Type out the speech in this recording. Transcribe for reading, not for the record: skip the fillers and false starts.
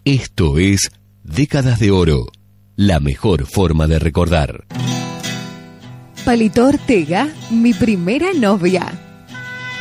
Esto es Décadas de Oro, la mejor forma de recordar. Palito Ortega, mi primera novia.